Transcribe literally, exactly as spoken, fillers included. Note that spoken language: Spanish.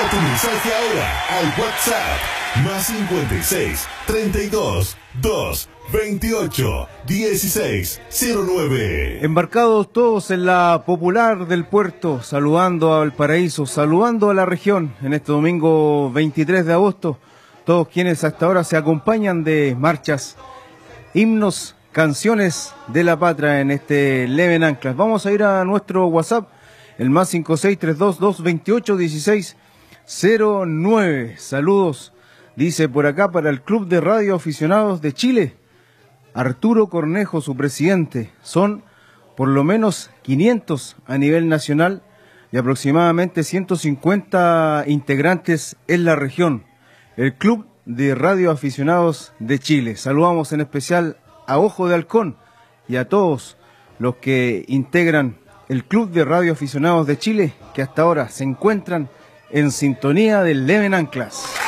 tu mensaje ahora al WhatsApp más cincuenta y seis, treinta y dos, dos, veintiocho, dieciséis, cero nueve. Embarcados todos en la popular del puerto, saludando a Valparaíso, saludando a la región en este domingo veintitrés de agosto. Todos quienes hasta ahora se acompañan de marchas, himnos, canciones de la patria en este Leven Anclas. Vamos a ir a nuestro WhatsApp, el más cinco seis tres dos, dos veintiocho, dieciséis, cero nueve. Saludos, dice por acá, para el Club de Radio Aficionados de Chile. Arturo Cornejo, su presidente. Son por lo menos quinientos a nivel nacional y aproximadamente ciento cincuenta integrantes en la región. El Club de Radio Aficionados de Chile. Saludamos en especial a Ojo de Halcón y a todos los que integran el Club de Radio Aficionados de Chile, que hasta ahora se encuentran en sintonía del Leven Anclas.